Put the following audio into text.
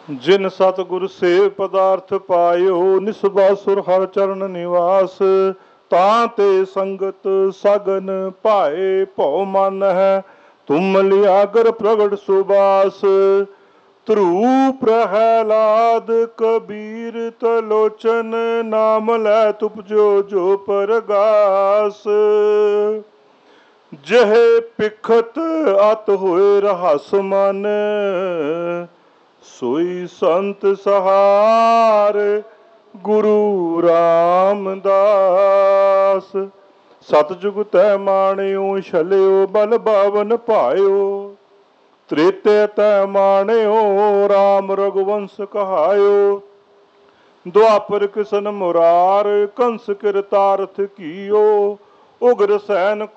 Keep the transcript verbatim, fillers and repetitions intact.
जिन सतगुर सेव पदार्थ पायो, निस्बासुर हर चरण निवास। ताते संगत सगन पाए, भौ मन है तुम लियागर प्रगट सुबास। ध्रुव प्रहलाद कबीर तलोचन, नाम लै तुपजो जो परगास। जह पिखत अत होए रहस मन, सोई संत सहार गुरु रामदास। सतजुग तै माणियो छलियो, बल बावन भायो। त्रेते तै माणियो, राम रघुवंश कहायो। द्वापर किसन मुरार, कंस किरतार्थ कियो। उग्र सैन